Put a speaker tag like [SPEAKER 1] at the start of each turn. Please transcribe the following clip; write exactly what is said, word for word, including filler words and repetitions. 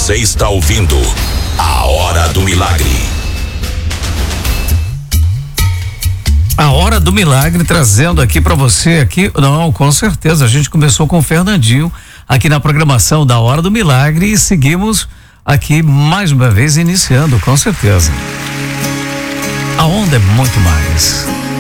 [SPEAKER 1] Você está ouvindo A Hora do Milagre.
[SPEAKER 2] A Hora do Milagre, trazendo aqui para você aqui, não, com certeza, a gente começou com o Fernandinho aqui na programação da Hora do Milagre e seguimos aqui mais uma vez iniciando, com certeza. A onda é muito mais.